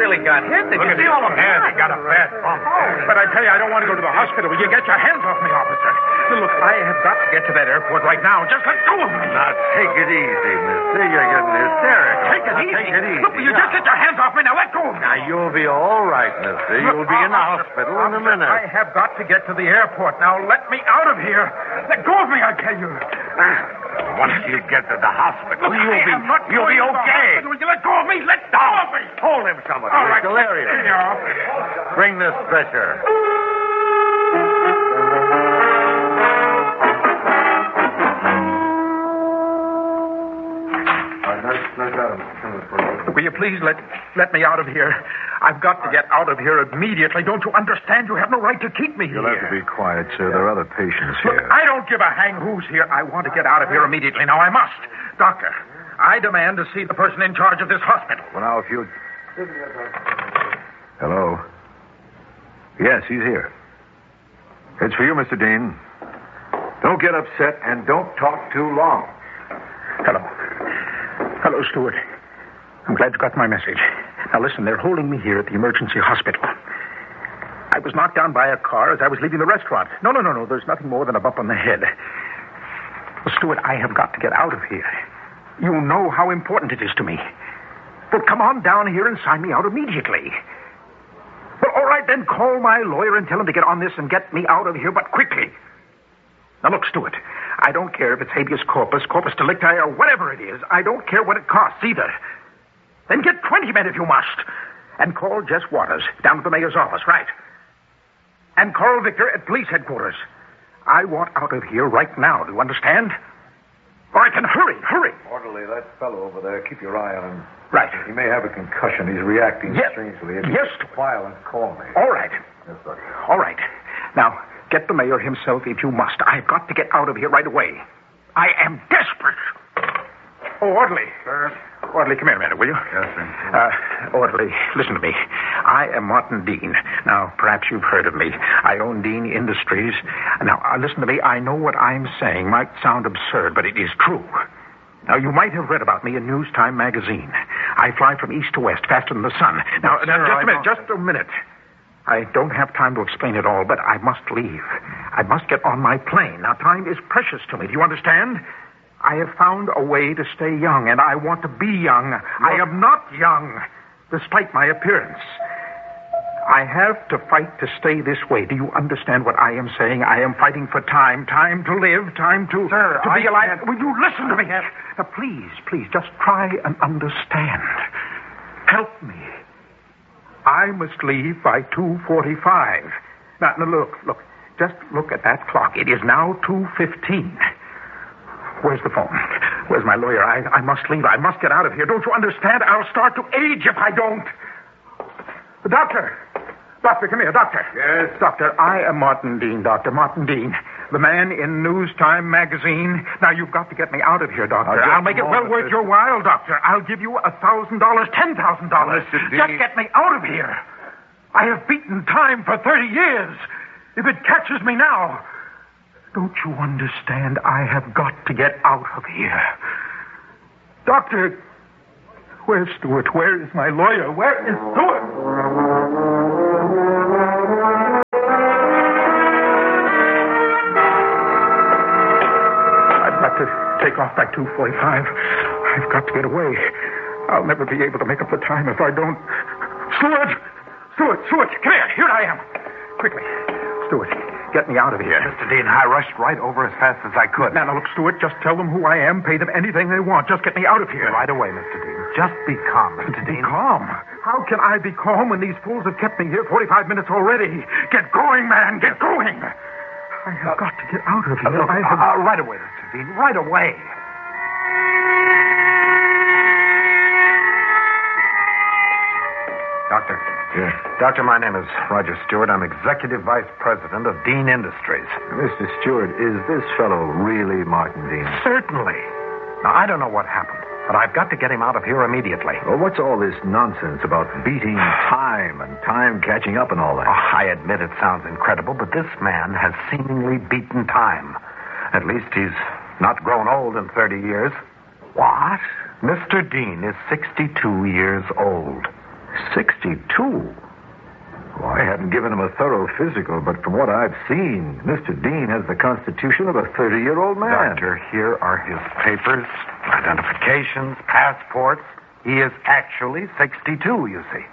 really got hit. Look at all of them. He got a bad bump. But I tell you, I don't want to go to the hospital. Will you get your hands off me, officer? Look, I have got to get to that airport right now. Just let go of me. Now, take it easy, mister. You're getting hysterical. Take it easy. Take it easy. Look, will you just get your hands off me? Now, let go of me. Now, you'll be all right, mister. You'll be in the hospital in a minute. I have got to get to the airport. Now, let me out of here. Let go of me, I tell you. Once you get to the hospital, Look, you'll be okay. Will you let go of me? Let go of me. Hold him, somebody. All He's right. delirious. Here you are. Bring this stretcher. Will you please let me out of here? I've got to get out of here immediately. Don't you understand? You have no right to keep me You'll here. have to be quiet, sir. There are other patients Look, here. I don't give a hang who's here. I want to get out of here immediately. Now, I must. Doctor, I demand to see the person in charge of this hospital. Well, now, if you... Hello? Yes, he's here. It's for you, Mr. Dean. Don't get upset and don't talk too long. Hello. Hello, Stuart. I'm glad you got my message. Now, listen, they're holding me here at the emergency hospital. I was knocked down by a car as I was leaving the restaurant. No. There's nothing more than a bump on the head. Well, Stuart, I have got to get out of here. You know how important it is to me. Well, come on down here and sign me out immediately. Well, all right, then call my lawyer and tell him to get on this and get me out of here, but quickly. Now, look, Stuart, I don't care if it's habeas corpus, corpus delicti, or whatever it is. I don't care what it costs either. Then get 20 men if you must. And call Jess Waters down at the mayor's office, right? And Carl Victor at police headquarters. I want out of here right now, do you understand? Or I can hurry. Orderly, that fellow over there, keep your eye on him. Right. He may have a concussion. He's reacting strangely. Yes. File and call me. All right. Yes, sir. All right. Now, get the mayor himself if you must. I've got to get out of here right away. I am desperate. Oh, Orderly. Sir? Orderly, come here a minute, will you? Yes, sir. Orderly, listen to me. I am Martin Dean. Now, perhaps you've heard of me. I own Dean Industries. Now, listen to me. I know what I'm saying might sound absurd, but it is true. Now, you might have read about me in News Time magazine. I fly from east to west, faster than the sun. Now, just a minute. I don't have time to explain it all, but I must leave. I must get on my plane. Now, time is precious to me. Do you understand? I have found a way to stay young, and I want to be young. I am not young, despite my appearance. I have to fight to stay this way. Do you understand what I am saying? I am fighting for time. Time to live. Time to be alive. Will you listen to me? Now, please, just try and understand. Help me. I must leave by 2:45. Now, look. Just look at that clock. It is now 2:15. Where's the phone? Where's my lawyer? I must leave. I must get out of here. Don't you understand? I'll start to age if I don't. The doctor, come here, doctor. Yes? Doctor, I am Martin Dean, Dr. Martin Dean, the man in News Time magazine. Now, you've got to get me out of here, doctor. I'll make it well worth your while, doctor. I'll give you $1,000, $10,000. Mr. Dean. Just get me out of here. I have beaten time for 30 years. If it catches me now... Don't you understand? I have got to get out of here. Doctor, where's Stuart? Where is my lawyer? Where is Stuart? I've got to take off by 2:45. I've got to get away. I'll never be able to make up the time if I don't. Stuart, come here. Here I am. Quickly. Stuart, get me out of here. Mr. Dean, I rushed right over as fast as I could. Now, look, Stuart, just tell them who I am, pay them anything they want. Just get me out of here. Right away, Mr. Dean. Just be calm, Mr. Dean. Calm? How can I be calm when these fools have kept me here 45 minutes already? Get going, man, get going. I have got to get out of here. Right away, Mr. Dean, right away. Doctor. Yes? Doctor, my name is Roger Stewart. I'm Executive Vice President of Dean Industries. Mr. Stewart, is this fellow really Martin Dean? Certainly. Now, I don't know what happened, but I've got to get him out of here immediately. Well, what's all this nonsense about beating time and time catching up and all that? Oh, I admit it sounds incredible, but this man has seemingly beaten time. At least he's not grown old in 30 years. What? Mr. Dean is 62 years old. 62? Well, I hadn't given him a thorough physical, but from what I've seen, Mr. Dean has the constitution of a 30-year-old man. Doctor, here are his papers, identifications, passports. He is actually 62, you see.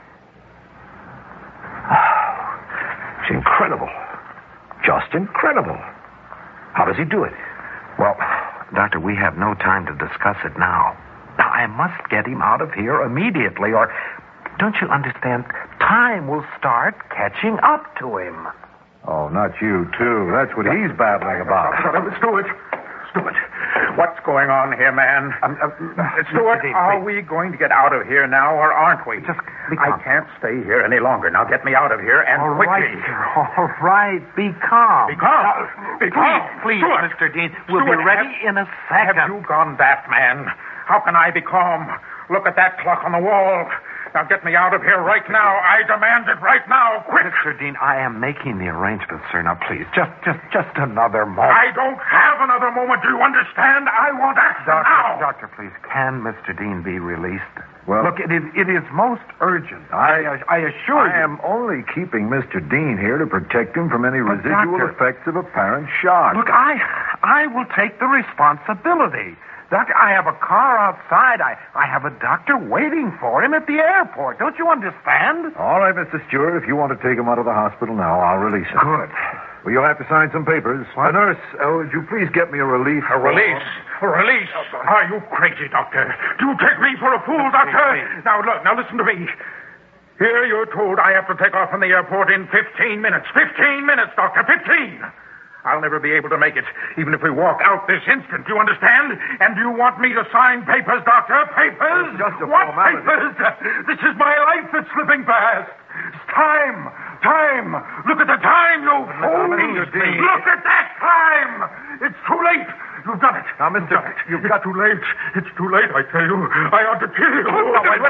It's incredible. Just incredible. How does he do it? Well, Doctor, we have no time to discuss it now. Now, I must get him out of here immediately, or don't you understand? Time will start catching up to him. Oh, not you, too. That's what he's babbling about. Stuart, what's going on here, man? Stuart, are we going to get out of here now, or aren't we? I can't stay here any longer. Now get me out of here, and quickly. All right, be calm. Be calm. Be calm. Please, Stuart, Mr. Dean, we'll be ready in a second. Have you gone daft, man? How can I be calm? Look at that clock on the wall. Now get me out of here right now. I demand it right now. Quick. Mr. Dean, I am making the arrangements, sir. Now, please, just another moment. I don't have another moment. Do you understand? I want action now. Doctor, please, can Mr. Dean be released? Well, look, it is most urgent. I assure you. I am only keeping Mr. Dean here to protect him from any residual Doctor, effects of apparent shock. Look, I will take the responsibility. Doctor, I have a car outside. I have a doctor waiting for him at the airport. Don't you understand? All right, Mr. Stewart, if you want to take him out of the hospital now, I'll release him. Good. Well, you'll have to sign some papers. What? Nurse, would you please get me a relief? A release? A release? Are you crazy, doctor? Do you take me for a fool, doctor? Please. Now, look, listen to me. Here you're told I have to take off from the airport in 15 minutes. 15 minutes, doctor, 15! I'll never be able to make it, even if we walk out this instant. Do you understand? And do you want me to sign papers, doctor? Papers? Just a what formality. papers? This is my life that's slipping past. It's time. Time. Look at the time, you fool. Look at that time. It's too late. You've done it. Now, Mr. You've got too late. It's too late, I tell you. I ought to kill you. Wait.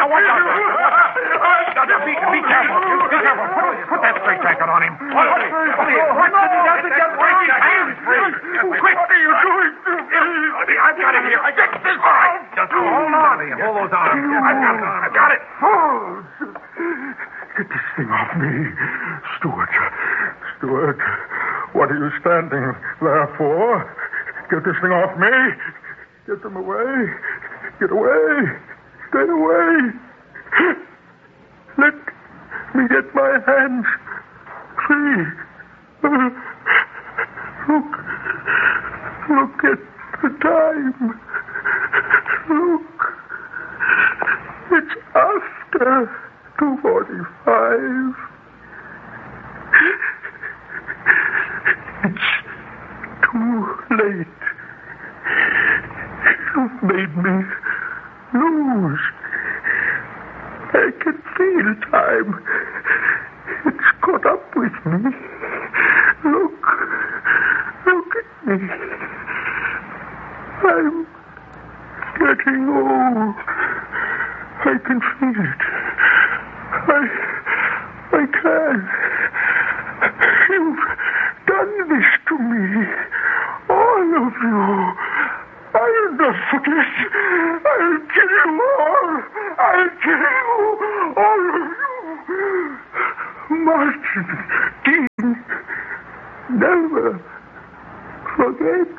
Be careful. Be careful. Put that straight jacket on him. What doesn't get breaking hands free. Quick, what are you doing? I've got it here. I got this. All right. Just hold on. Hold those arms. I've got it. Fools. Get this thing off me. Stuart, what are you standing there for? Get this thing off me. Get them away. Get away. Stay away. Let me get my hands free. Look at the time. Look. It's after 2:45. It's too late. You've made me lose. I can feel time. It's caught up with me. Look at me. I'm getting old. I can feel it. I can. You've done this to me. All of you. I'll not forget. I'll kill you all. I'll kill you. All of you. Martin Dean never forgets.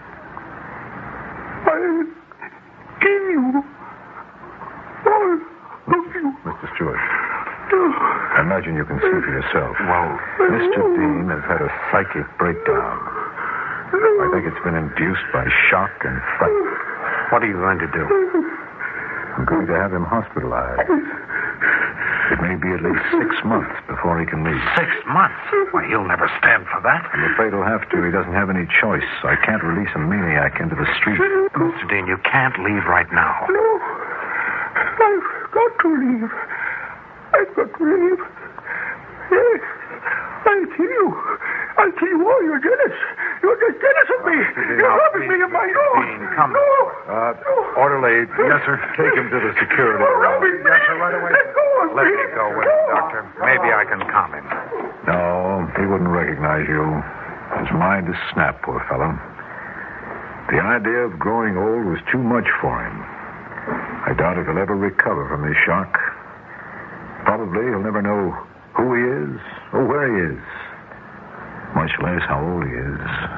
I'll kill you. All of you. Mr. Stewart, I imagine you can see for yourself. Well, Mr. Dean has had a psychic breakdown. I think it's been induced by shock and fright. what are you going to do? I'm going to have him hospitalized. It may be at least 6 months before he can leave. 6 months? Why, he'll never stand for that. I'm afraid he'll have to. He doesn't have any choice. I can't release a maniac into the street. Mr. Dean, you can't leave right now. No. I've got to leave. I've got to leave. Yes. I'll kill you. I'll kill you all. You're jealous. You're just jealous of me. You're robbing me of my own. Dean, come. No. Orderly. Yes, sir. Take him to the security You're room. robbing me. Yes, sir, right away. Let go of Let me. me go with him, Doctor. Maybe I can calm him. No, he wouldn't recognize you. His mind is snapped, poor fellow. The idea of growing old was too much for him. I doubt if he'll ever recover from his shock. probably he'll never know who he is or where he is, much less how old he is.